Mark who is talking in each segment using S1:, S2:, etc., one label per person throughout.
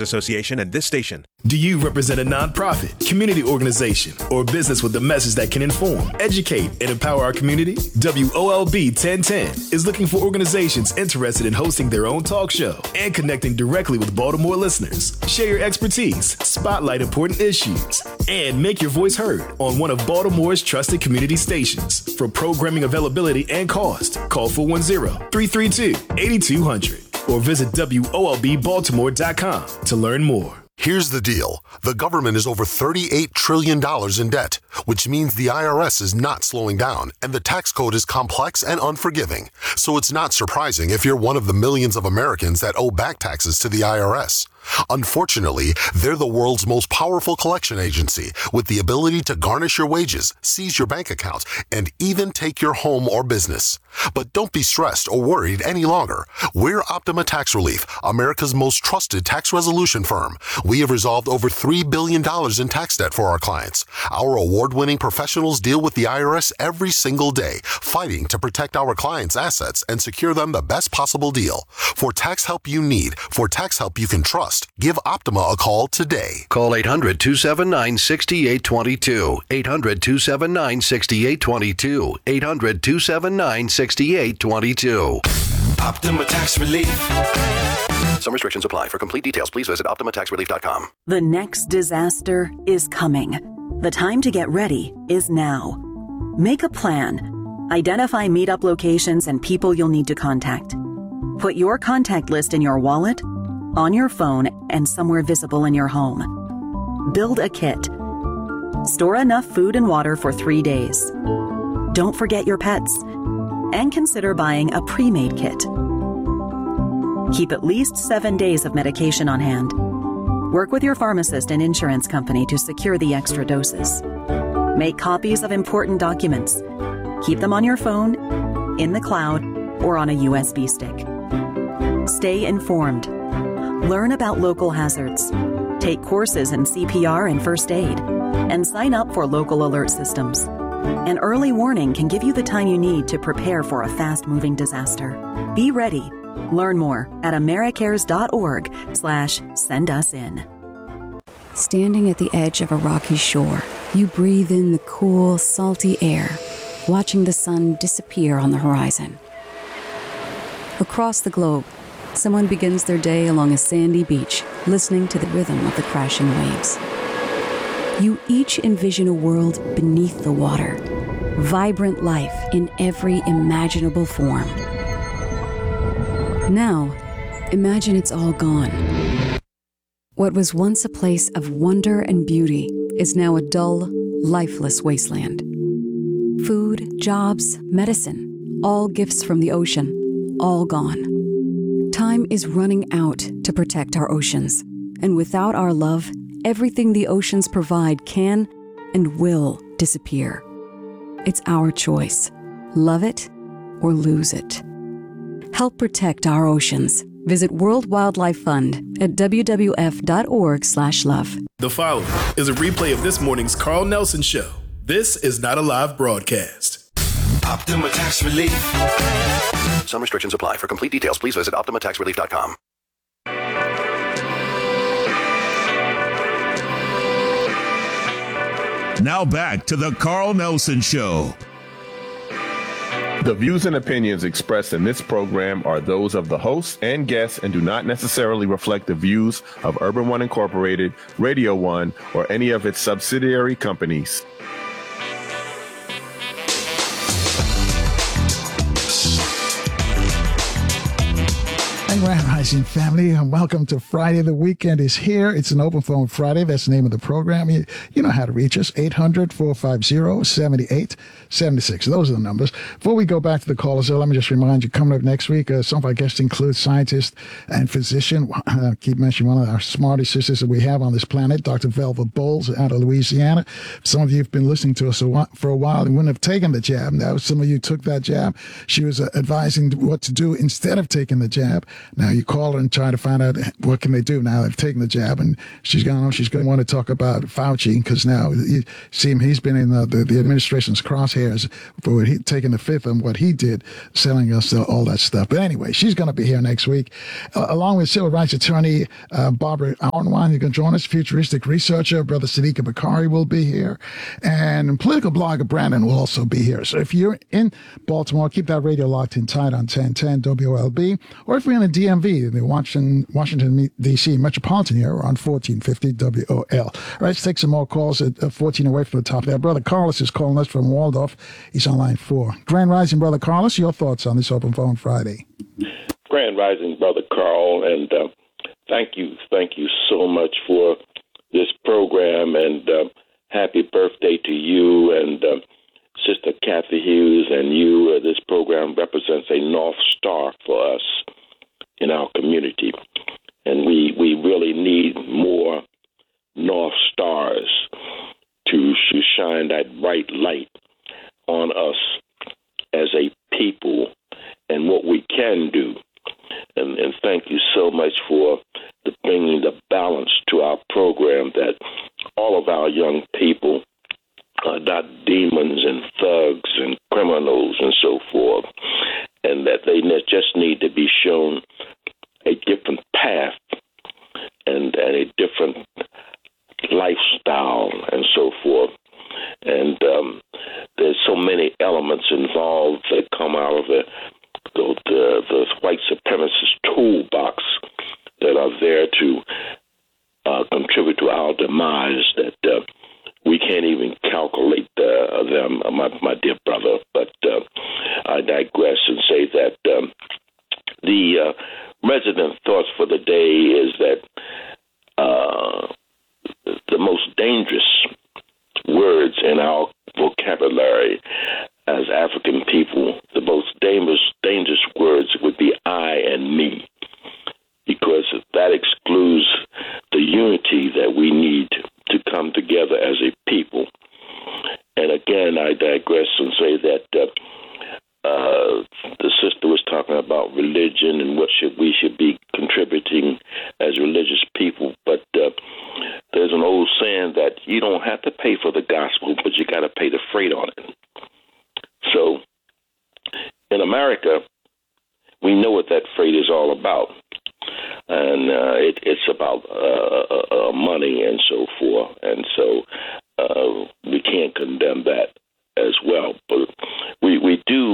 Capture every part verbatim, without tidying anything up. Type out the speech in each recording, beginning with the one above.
S1: Association and this station.
S2: Do you represent a nonprofit, community organization, or business with a message that can inform, educate, and empower our community? W O L B ten ten is looking for organizations interested in hosting their own talk show and connecting directly with Baltimore listeners. Share your expertise, spotlight important issues, and make your voice heard on one of Baltimore's trusted community stations. For programming availability and cost, call four one zero, three three two, eight two zero zero or visit W O L B Baltimore dot com to learn more.
S3: Here's the deal. The government is over thirty-eight trillion dollars in debt, which means the I R S is not slowing down, and the tax code is complex and unforgiving. So it's not surprising if you're one of the millions of Americans that owe back taxes to the I R S. Unfortunately, they're the world's most powerful collection agency with the ability to garnish your wages, seize your bank account, and even take your home or business. But don't be stressed or worried any longer. We're Optima Tax Relief, America's most trusted tax resolution firm. We have resolved over three billion dollars in tax debt for our clients. Our award-winning professionals deal with the I R S every single day, fighting to protect our clients' assets and secure them the best possible deal. For tax help you need, for tax help you can trust, give Optima a call today.
S4: Call eight hundred, two seven nine, six eight two two. eight hundred, two seven nine, six eight two two. eight hundred, two seven nine, six eight two two.
S5: Optima Tax Relief.
S4: Some restrictions apply. For complete details, please visit optima tax relief dot com.
S6: The next disaster is coming. The time to get ready is now. Make a plan. Identify meetup locations and people you'll need to contact. Put your contact list in your wallet, on your phone, and somewhere visible in your home. Build a kit. Store enough food and water for three days. Don't forget your pets. And consider buying a pre-made kit. Keep at least seven days of medication on hand. Work with your pharmacist and insurance company to secure the extra doses. Make copies of important documents. Keep them on your phone, in the cloud, or on a U S B stick. Stay informed. Learn about local hazards. Take courses in C P R and first aid. And sign up for local alert systems. An early warning can give you the time you need to prepare for a fast-moving disaster. Be ready. Learn more at americares.org slash send us in.
S7: Standing at the edge of a rocky shore, you breathe in the cool, salty air, watching the sun disappear on the horizon. Across the globe, someone begins their day along a sandy beach, listening to the rhythm of the crashing waves. You each envision a world beneath the water, vibrant life in every imaginable form. Now, imagine it's all gone. What was once a place of wonder and beauty is now a dull, lifeless wasteland. Food, jobs, medicine, all gifts from the ocean, all gone. Time is running out to protect our oceans, and without our love, everything the oceans provide can and will disappear. It's our choice. Love it or lose it. Help protect our oceans. Visit World Wildlife Fund at w w f dot org slash love.
S2: The following is a replay of this morning's Carl Nelson Show. This is not a live broadcast.
S5: Optima Tax Relief.
S4: Some restrictions apply. For complete details, please visit optima tax relief dot com.
S8: Now back to the Carl Nelson Show.
S9: The views and opinions expressed in this program are those of the host and guests and do not necessarily reflect the views of Urban One Incorporated, Radio One, or any of its subsidiary companies.
S10: Grand Rising family, and welcome to Friday. The weekend is here. It's an open phone Friday. That's the name of the program. You, you know how to reach us, eight hundred, four five zero, seven eight seven six. Those are the numbers. Before we go back to the callers, though, let me just remind you, coming up next week, uh, some of our guests include scientist and physician. Uh, keep mentioning one of our smartest sisters that we have on this planet, Doctor Velva Bowles out of Louisiana. Some of you have been listening to us a while, for a while and wouldn't have taken the jab. Now, some of you took that jab. She was uh, advising what to do instead of taking the jab. Now you call her and try to find out what can they do now they've taken the jab. And she's gone on. She's going to want to talk about Fauci because now you see him. He's been in the, the, the administration's crosshairs for what he, taking the fifth on what he did, selling us all that stuff. But anyway, she's going to be here next week, uh, along with civil rights attorney uh, Barbara Auernwein. You're going to join us. Futuristic researcher Brother Sadiqa Bakari will be here, and political blogger Brandon will also be here. So if you're in Baltimore, keep that radio locked in tight on ten ten W O L B, or if you're in the D M V, the Washington, Washington D C metropolitan area, we're on fourteen fifty W O L. All right, let's take some more calls at uh, fourteen away from the top there. Brother Carlos is calling us from Waldorf. He's on line four. Grand Rising, Brother Carlos, your thoughts on this Open Phone Friday?
S1: Grand Rising, Brother Carl, and uh, thank you, thank you so much for this program, and uh, happy birthday to you and uh, Sister Kathy Hughes and you. Uh, this program represents a North Star for us in our community, and we, we really need more North Stars to, to shine that bright light on us as a people and what we can do. And, and thank you so much for the bringing the balance to our program that all of our young people are not demons and thugs and criminals and so forth, and that they just need to be shown a different path and, and a different lifestyle and so forth. And um, there's so many elements involved that come out of the the, the, the white supremacist toolbox that are there to uh, contribute to our demise that uh, we can't even calculate uh, them, my, my dear brother. But uh, I digress and say that um, the uh, resident thoughts for the day is that uh, the most dangerous words in our vocabulary as African people, the most dangerous dangerous words would be I and me, because that excludes the unity that we need to come together as a people. And again, I digress and say that uh, uh, the sister was talking about religion and what should we should be contributing as religious people, but uh, there's an old saying that you don't have to pay for the gospel, but you got to pay the freight on it. So in America, we know what that freight is all about. And uh, it, it's about uh, uh, money and so forth. And so uh, we can't condemn that as well. But we, we do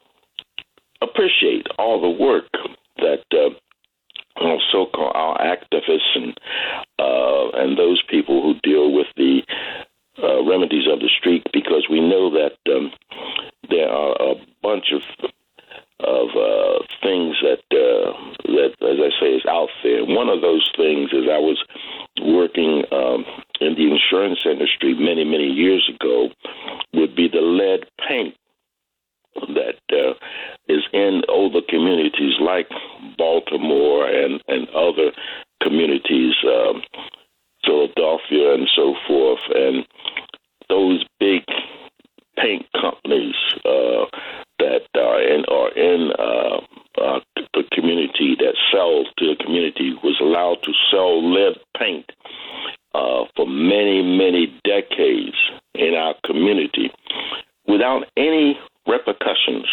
S1: appreciate all the work that uh, our so-called our activists and, uh, and those people who deal with the uh, remedies of the street, because we know that um, there are a bunch of of uh, things that, uh, that, as I say, is out there. One of those things is I was working um, in the insurance industry many, many years ago, would be the lead paint that uh, is in older communities like Baltimore and, and other communities, um, Philadelphia and so forth, and those big paint companies uh, that are in, are in uh, uh, the community that sells to the community was allowed to sell lead paint uh, for many, many decades in our community without any repercussions,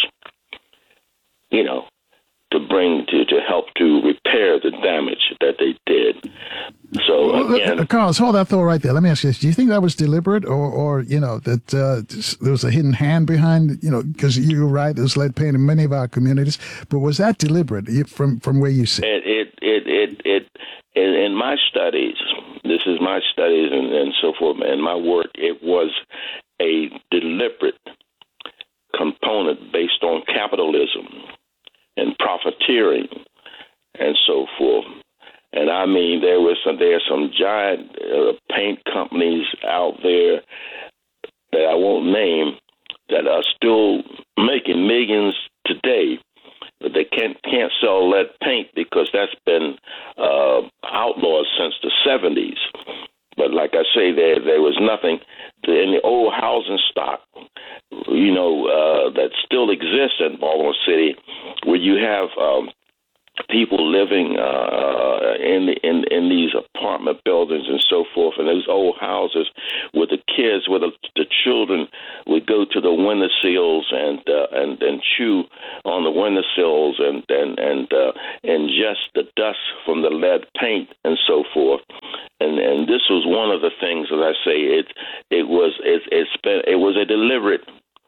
S1: you know, to bring to, to help to repair the damage that they did. So again,
S10: uh, Carlos, hold that thought right there. Let me ask you this: do you think that was deliberate, or, or you know, that uh, there was a hidden hand behind? You know, because you're right, there's lead paint in many of our communities, but was that deliberate from from where you sit?
S1: It it it it, it in, in my studies, this is my studies and, and so forth, and my work. It was a deliberate component based on capitalism and profiteering and so forth. And I mean, there was some, there are some giant uh, paint companies out there that I won't name that are still making millions today, but they can't can't sell lead paint because that's been uh, outlawed since the seventies. But like I say, there there was nothing to, in the old housing stock, you know, uh, that still exists in Baltimore City, where you have um, people living uh, in, the, in in these apartment buildings and so forth, and those old houses where the kids, where the, the children would go to the windowsills and uh, and and chew on the windowsills and and and uh, ingest the dust from the lead paint and so forth. And and this was one of the things, as I say, it it was it it's been, it was a deliberate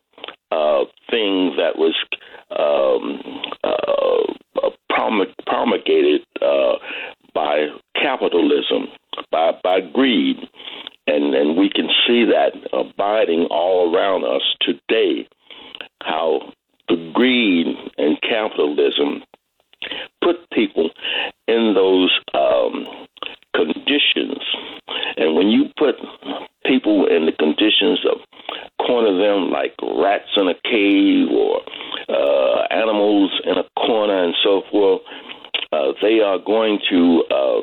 S1: uh, thing that was um, uh, promulgated uh, by capitalism, by by greed, and and we can see that abiding all around us today. How the greed and capitalism put people in those um, conditions, and when you put people in the conditions of corner them like rats in a cave or uh, animals in a corner and so forth, uh, they are going to uh,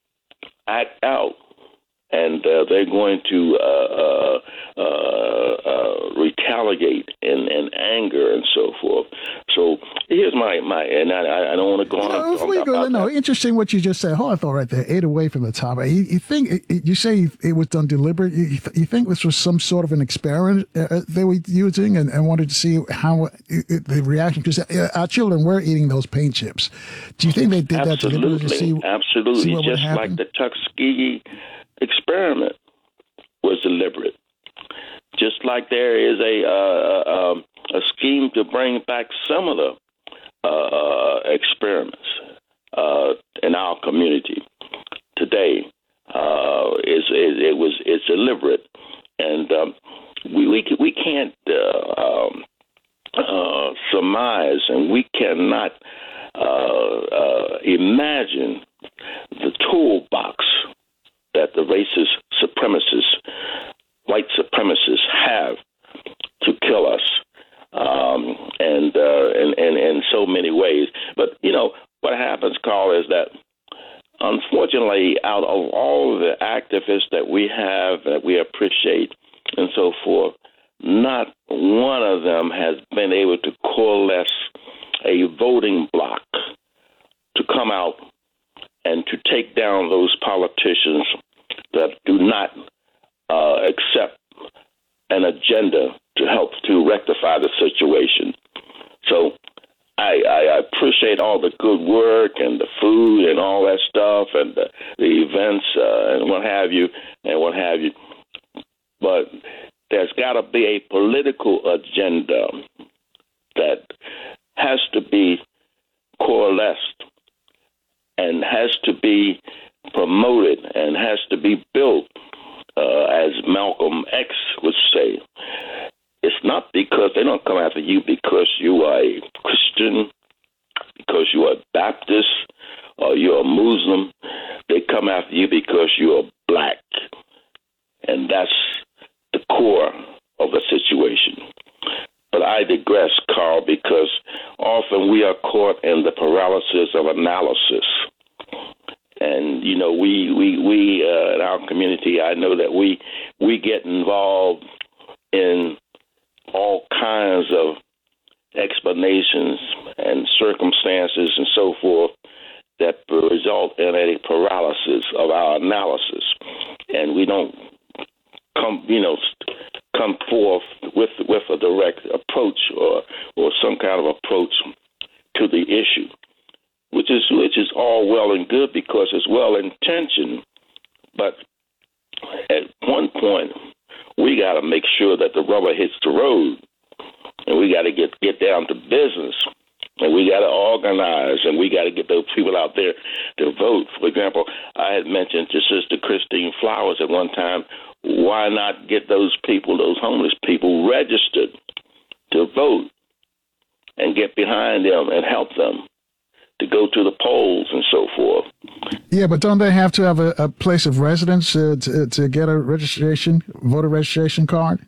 S1: act out, and uh, they're going to uh, uh, uh, uh, retaliate in, in anger and so forth. So here's my, my and I, I don't want to go on.
S10: No, before you go, no, interesting what you just said. Hold on, thought right there, eight away from the top. You, you think you say it was done deliberate? You, you think this was some sort of an experiment uh, they were using and, and wanted to see how it, it, the reaction? Because our children were eating those paint chips. Do you think they did
S1: absolutely,
S10: that deliberately? To see,
S1: absolutely,
S10: see what
S1: just like the Tuskegee experiment was deliberate. Just like there is a uh, um, a scheme to bring back similar uh, experiments uh, in our community today. Uh, is it, it was it's deliberate, and um, we we we can't uh, um, uh, surmise, and we cannot uh, uh, imagine the toolbox that the racist supremacists, white supremacists have to kill us, um, and, uh, and and in so many ways. But you know what happens, Carl, is that unfortunately, out of all of the activists that we have, that we appreciate, and so forth, not one of them has been able to coalesce a voting bloc to come out and to take down those politicians that do not uh, accept an agenda to help to rectify the situation. So I, I appreciate all the good work and the food and all that stuff and the, the events uh, and what have you and what have you. But there's got to be a political agenda that has to be coalesced and has to be promoted and has to be built, uh, as Malcolm X would say. It's not because they don't come after you because you are a Christian, because you are Baptist, or you're a Muslim. They come after you because you are black. And that's the core of the situation. But I digress, Carl, because often we are caught in the paralysis of analysis. And, you know, we, we, we uh, in our community, I know that we we get involved in all kinds of explanations and circumstances and so forth that result in a paralysis of our analysis. And we don't come, you know, come forth with with a direct approach or or some kind of approach to the issue, which is which is all well and good because it's well intentioned, but at one point we got to make sure that the rubber hits the road, and we got to get get down to business, and we got to organize, and we got to get those people out there to vote. For example, I had mentioned to Sister Christine Flowers at one time, why not get those people, those homeless people, registered to vote and get behind them and help them to go to the polls and so forth.
S10: Yeah, but don't they have to have a, a place of residence uh, to, to get a registration, voter registration card?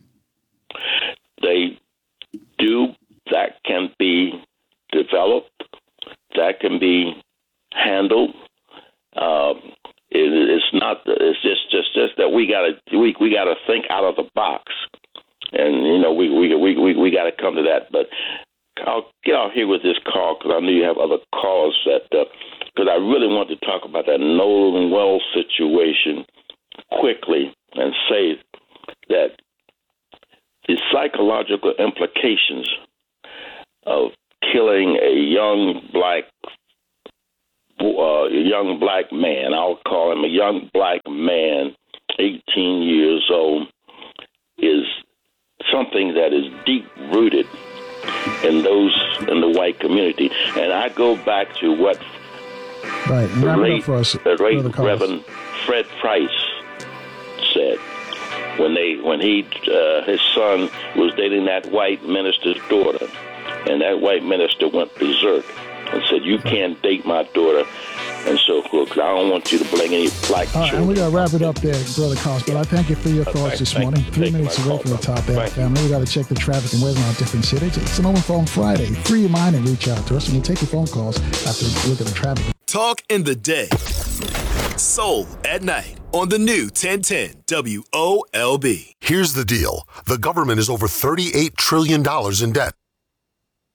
S1: They do. That can be developed. That can be handled. Um, it, it's not. It's just, just, just that we got to we we got to think out of the box, and you know we we we we, we got to come to that. But I'll get out here with this call because I knew you have other calls that, because uh, I really want to talk about that Nolan Wells situation quickly and say that the psychological implications of killing a young black uh, young black man, I'll call him a young black man, eighteen years old, is something that is deep-rooted in those in the white community. And I go back to what
S10: right.
S1: the late, the late Reverend Fred Price said when they when he uh, his son was dating that white minister's daughter, and that white minister went berserk and said, "You can't date my daughter," and so forth. I don't want you to bring any black
S10: All right,
S1: children.
S10: and we got to wrap it up there, Brother Cost. But I thank you for your
S1: Okay,
S10: thoughts this
S1: thank
S10: morning.
S1: you.
S10: Three
S1: Thank
S10: minutes
S1: you,
S10: away
S1: my
S10: from the
S1: call,
S10: top there,
S1: Thank
S10: family. We got to check the traffic and weather in our different cities. It's an open phone Friday. Free your mind and reach out to us, and we'll take your phone calls after we look at the traffic.
S2: Talk in the day. Soul at night on the new ten ten W O L B.
S3: Here's the deal. The government is over thirty-eight trillion dollars in debt,